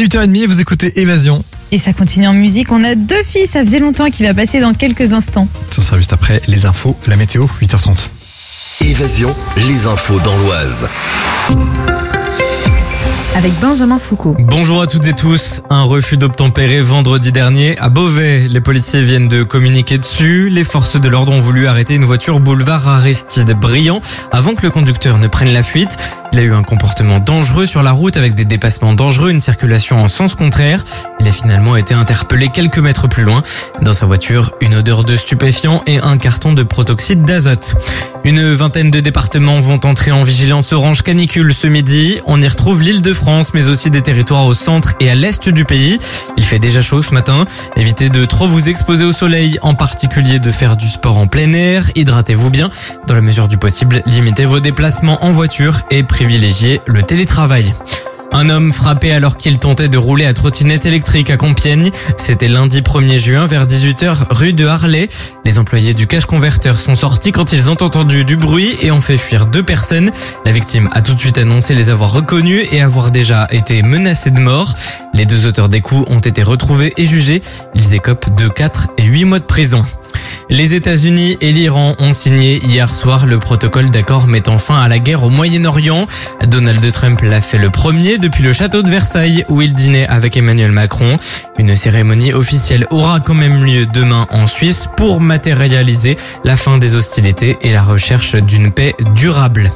8h30, vous écoutez Évasion. Et ça continue en musique. On a 2 filles, ça faisait longtemps, qui va passer dans quelques instants. Ce sera juste après les infos, la météo, 8h30. Évasion, les infos dans l'Oise. Avec Benjamin Foucault. Bonjour à toutes et tous. Un refus d'obtempérer vendredi dernier à Beauvais. Les policiers viennent de communiquer dessus. Les forces de l'ordre ont voulu arrêter une voiture boulevard Aristide Briand avant que le conducteur ne prenne la fuite. Il a eu un comportement dangereux sur la route avec des dépassements dangereux, une circulation en sens contraire. Il a finalement été interpellé quelques mètres plus loin. Dans sa voiture, une odeur de stupéfiants et un carton de protoxyde d'azote. Une vingtaine de départements vont entrer en vigilance orange canicule ce midi. On y retrouve l'Île-de-France, mais aussi des territoires au centre et à l'est du pays. Il fait déjà chaud ce matin. Évitez de trop vous exposer au soleil, en particulier de faire du sport en plein air. Hydratez-vous bien. Dans la mesure du possible, limitez vos déplacements en voiture et privilégiez le télétravail. Un homme frappé alors qu'il tentait de rouler à trottinette électrique à Compiègne. C'était lundi 1er juin vers 18h rue de Harlay. Les employés du cash converter sont sortis quand ils ont entendu du bruit et ont fait fuir 2 personnes. La victime a tout de suite annoncé les avoir reconnus et avoir déjà été menacés de mort. Les 2 auteurs des coups ont été retrouvés et jugés. Ils écopent de 4 et 8 mois de prison. Les États-Unis et l'Iran ont signé hier soir le protocole d'accord mettant fin à la guerre au Moyen-Orient. Donald Trump l'a fait le premier depuis le château de Versailles où il dînait avec Emmanuel Macron. Une cérémonie officielle aura quand même lieu demain en Suisse pour matérialiser la fin des hostilités et la recherche d'une paix durable.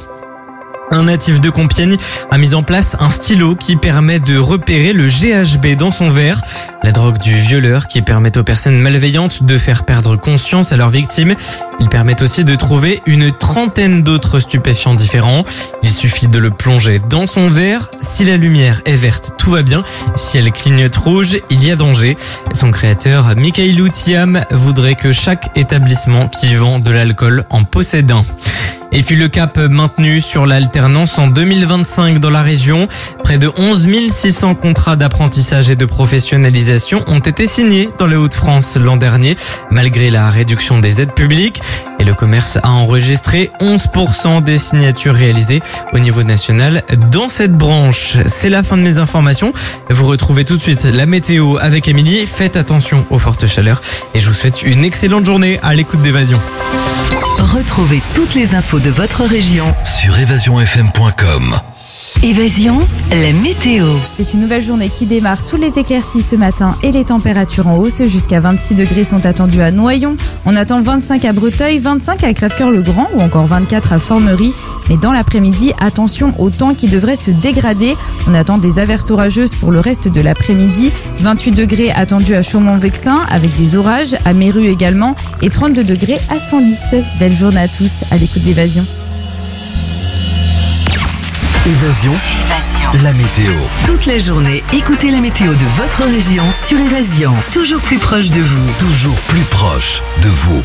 Un natif de Compiègne a mis en place un stylo qui permet de repérer le GHB dans son verre, la drogue du violeur qui permet aux personnes malveillantes de faire perdre conscience à leurs victimes. Il permet aussi de trouver une trentaine d'autres stupéfiants différents. Il suffit de le plonger dans son verre. Si la lumière est verte, tout va bien. Si elle clignote rouge, il y a danger. Son créateur, Mikhailou Thiam, voudrait que chaque établissement qui vend de l'alcool en possède un. Et puis le cap maintenu sur l'alternance en 2025 dans la région. Près de 11 600 contrats d'apprentissage et de professionnalisation ont été signés dans les Hauts-de-France l'an dernier, malgré la réduction des aides publiques. Et le commerce a enregistré 11% des signatures réalisées au niveau national dans cette branche. C'est la fin de mes informations. Vous retrouvez tout de suite la météo avec Émilie. Faites attention aux fortes chaleurs et je vous souhaite une excellente journée à l'écoute d'Évasion. Retrouvez toutes les infos de votre région Sur évasionfm.com. Évasion, la météo. C'est une nouvelle journée qui démarre sous les éclaircies ce matin et les températures en hausse. Jusqu'à 26 degrés sont attendues à Noyon. On attend 25 à Breteuil, 25 à Crèvecœur-le-Grand ou encore 24 à Formerie. Mais dans l'après-midi, attention au temps qui devrait se dégrader. On attend des averses orageuses pour le reste de l'après-midi. 28 degrés attendus à Chaumont-Vexin avec des orages, à Méru également et 32 degrés à Senlis. Belle journée à tous à l'écoute d'Évasion. Évasion, la météo. Toute la journée, écoutez la météo de votre région sur Évasion. Toujours plus proche de vous. Toujours plus proche de vous.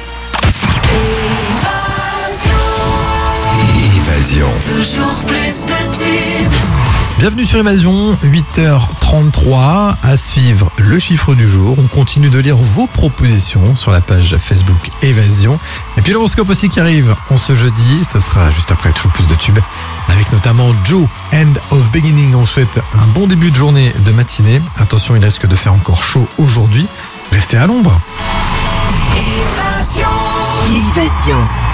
Évasion. Toujours plus de tubes. Bienvenue sur Évasion, 8h33, à suivre le chiffre du jour. On continue de lire vos propositions sur la page Facebook Évasion. Et puis l'horoscope aussi qui arrive en ce jeudi, ce sera juste après toujours plus de tubes, avec notamment Joe, End of Beginning. On souhaite un bon début de journée, de matinée. Attention, il risque de faire encore chaud aujourd'hui. Restez à l'ombre. Évasion.